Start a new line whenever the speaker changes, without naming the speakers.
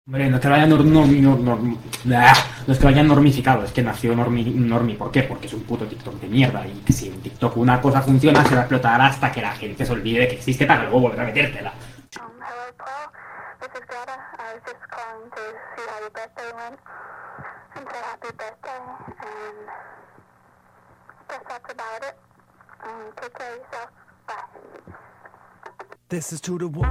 Hombre, no es que lo hayan no es que lo hayan normificado, es que nació normi. ¿Por qué? Porque es un puto TikTok de mierda. Y que si en TikTok una cosa funciona, se va a explotar hasta que la gente se olvide de que existe para luego volver a metértela.
Hello, Paul. This is Greta. I was just calling to see how your birthday went and say happy birthday. And guess that's about it. Take care of yourself. Bye.
This is to the